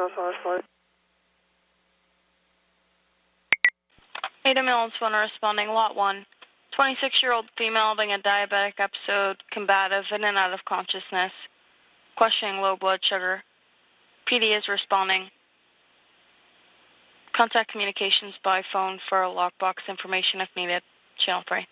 Ada Mills, one responding, Lot 1. 26-year-old female having a diabetic episode, combative, in and out of consciousness. Questioning low blood sugar. PD is responding. Contact communications by phone for lockbox information if needed. Channel 3.